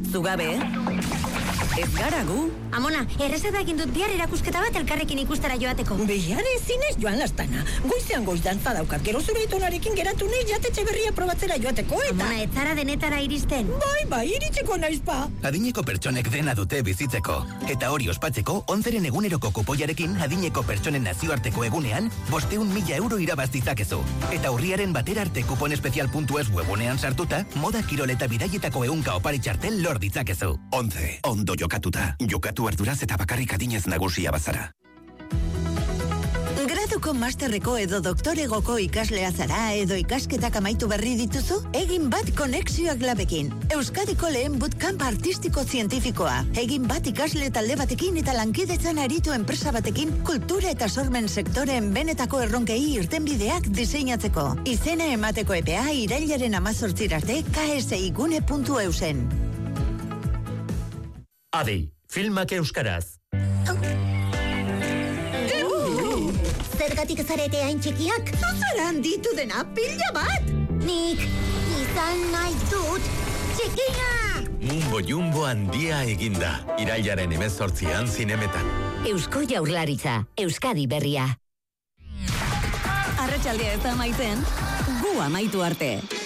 zugabe, ez gara gu. Amona, errezeta egin dut bihar erakusketa bat elkarrekin ikustera joateko. Bihar ezinez joan lastana. Goizean goiz dantza daukat, gero zure itonarekin geratu nahi jatetxe berria probatzera joateko, eta... Amona, ez zara denetara iristen. Bai, iritsiko naizpa. Adineko pertsonek dena dute bizitzeko. Eta hori ospatzeko, 11 eguneroko kupoiarekin adineko pertsonen nazioarteko egunean, 500.000 euro irabaz ditzakezu. Eta urriaren batera arte kuponespezial.es webunean sartuta, moda kirol eta bidaietako ehunka opari txartel lor ditzakezu. 11. Ondo jokatuta. Jokatu arduraz eta bakarrik adinez nagusia bazara. Graduko masterreko edo doktoregoko ikaslea zara edo ikasketak amaitu berri dituzu? Egin bat konexioak labekin. Euskadiko lehen bootcamp artistiko zientifikoa. Egin bat ikasle talde batekin eta lankidetzan aritu enpresa batekin kultura eta sormen sektoreen benetako erronkei irtenbideak diseinatzeko. Izena emateko epea irailaren 18 arte ksigune.eusen. Adi, filmak euskaraz. Zergatik zarete hain txikiak? Zara handitu dena pila bat! Nik izan nahi dut txikia! Mumbo Jumbo handia eginda. Irailaren 18an zinemetan. Eusko Jaurlaritza, Euskadi berria. Arratsaldia ez da amaitzen, gu amaitu arte.